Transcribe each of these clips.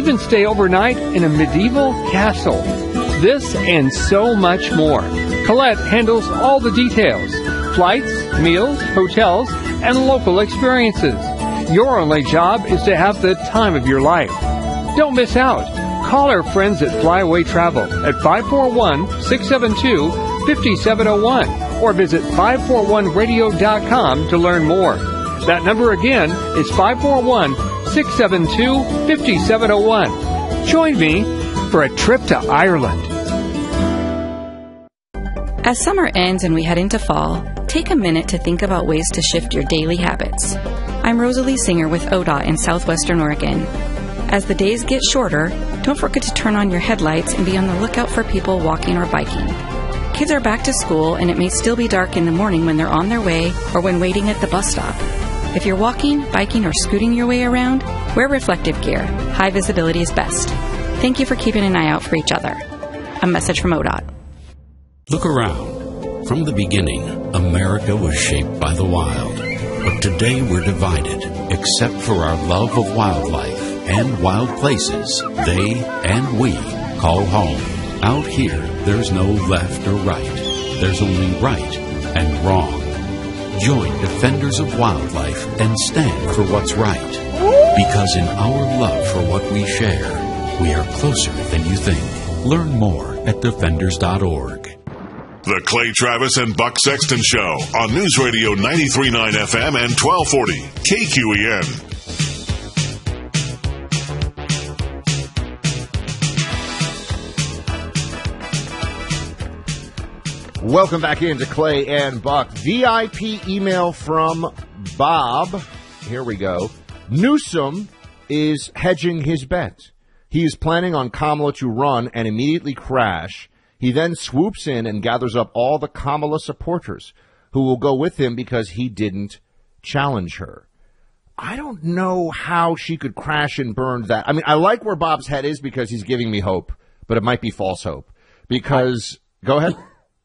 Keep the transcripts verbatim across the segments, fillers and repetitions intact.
even stay overnight in a medieval castle. This and so much more. Colette handles all the details. Flights, meals, hotels, and local experiences. Your only job is to have the time of your life. Don't miss out. Call our friends at Flyaway Travel at five four one, six seven two, five seven zero one or visit five four one radio dot com to learn more. That number again is five four one, six seven two, five seven zero one. Join me for a trip to Ireland. As summer ends and we head into fall, take a minute to think about ways to shift your daily habits. I'm Rosalie Singer with O D O T in Southwestern Oregon. As the days get shorter, don't forget to turn on your headlights and be on the lookout for people walking or biking. Kids are back to school and it may still be dark in the morning when they're on their way or when waiting at the bus stop. If you're walking, biking, or scooting your way around, wear reflective gear. High visibility is best. Thank you for keeping an eye out for each other. A message from O D O T. Look around. From the beginning, America was shaped by the wild. But today we're divided, except for our love of wildlife and wild places they and we call home. Out here, there's no left or right. There's only right and wrong. Join Defenders of Wildlife and stand for what's right. Because in our love for what we share, we are closer than you think. Learn more at defenders dot org. The Clay Travis and Buck Sexton Show on News Radio ninety-three point nine F M and twelve forty K Q E N. Welcome back into Clay and Buck. V I P email from Bob. Here we go. Newsom is hedging his bet. He is planning on Kamala to run and immediately crash. He then swoops in and gathers up all the Kamala supporters who will go with him because he didn't challenge her. I don't know how she could crash and burn that. I mean, I like where Bob's head is because he's giving me hope, but it might be false hope. Because, go ahead.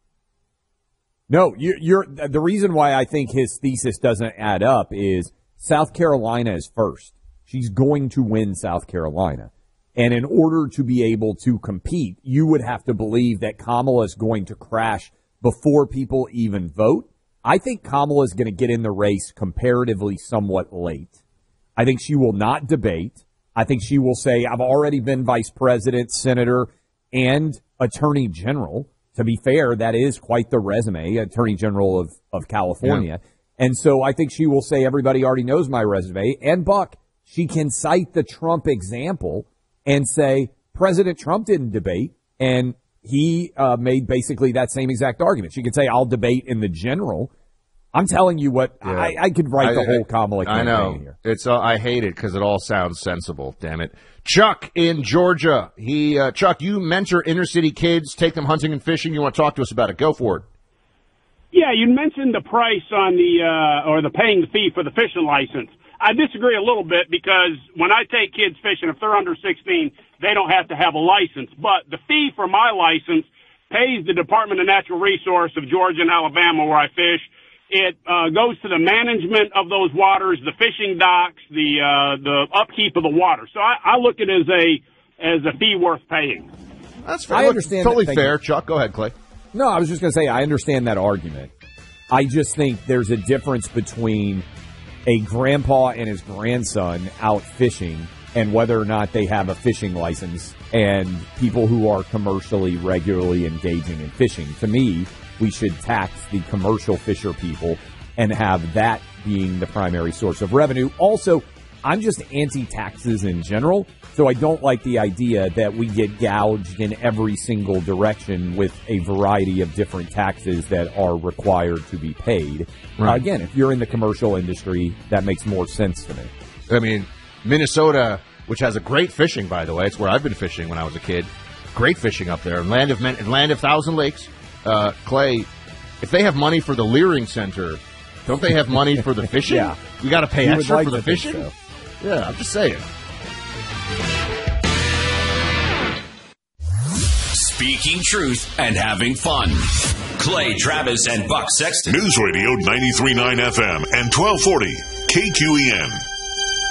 No, you, you're the reason why I think his thesis doesn't add up is South Carolina is first. She's going to win South Carolina. And in order to be able to compete, you would have to believe that Kamala is going to crash before people even vote. I think Kamala is going to get in the race comparatively somewhat late. I think she will not debate. I think she will say, I've already been vice president, senator, and attorney general. To be fair, that is quite the resume, attorney general of, of California. Yeah. And so I think she will say, everybody already knows my resume. And Buck, she can cite the Trump example and say, President Trump didn't debate, and he uh, made basically that same exact argument. She could say, I'll debate in the general. I'm telling you what, yeah. I, I could write I, the whole Kamala campaign I know. Here. It's, uh, I hate it because it all sounds sensible, damn it. Chuck in Georgia. He, uh, Chuck, you mentor inner city kids, take them hunting and fishing. You want to talk to us about it. Go for it. Yeah, you mentioned the price on the, uh, or the paying the fee for the fishing license. I disagree a little bit because when I take kids fishing, if they're under sixteen, they don't have to have a license. But the fee for my license pays the Department of Natural Resources of Georgia and Alabama where I fish. It uh, goes to the management of those waters, the fishing docks, the uh, the upkeep of the water. So I, I look at it as a as a fee worth paying. That's fair. I understand. Totally that, fair. you. Chuck, go ahead, Clay. No, I was just going to say I understand that argument. I just think there's a difference between a grandpa and his grandson out fishing and whether or not they have a fishing license and people who are commercially regularly engaging in fishing. To me, we should tax the commercial fisher people and have that being the primary source of revenue. Also, I'm just anti-taxes in general, so I don't like the idea that we get gouged in every single direction with a variety of different taxes that are required to be paid. Right. Uh, again, if you're in the commercial industry, that makes more sense to me. I mean, Minnesota, which has a great fishing, by the way, it's where I've been fishing when I was a kid. Great fishing up there. Land of Men- Land of Thousand Lakes. Uh, Clay, if they have money for the Leering Center, don't they have money for the fishing? Yeah. We got to pay you extra like for the fishing? So. Yeah, I'm just saying. Speaking truth and having fun. Clay Travis and Buck Sexton. News Radio ninety-three point nine F M and twelve forty K Q E N.